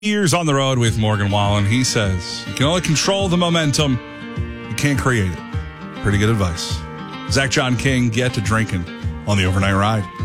Years on the road with Morgan Wallen. He says you can only control the momentum. You can't create it. Pretty good advice. Zach John King, get to drinking on the overnight ride.